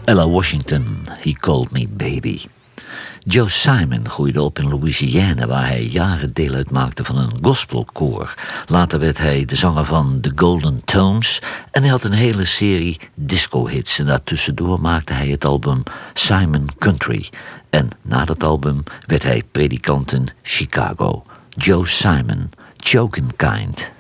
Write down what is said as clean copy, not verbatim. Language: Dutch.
Ella Washington, He Called Me Baby. Joe Simon groeide op in Louisiana, waar hij jaren deel uitmaakte van een gospelkoor. Later werd hij de zanger van The Golden Tones en hij had een hele serie disco-hits. En daartussendoor maakte hij het album Simon Country. En na dat album werd hij predikant in Chicago. Joe Simon, Chokin' Kind.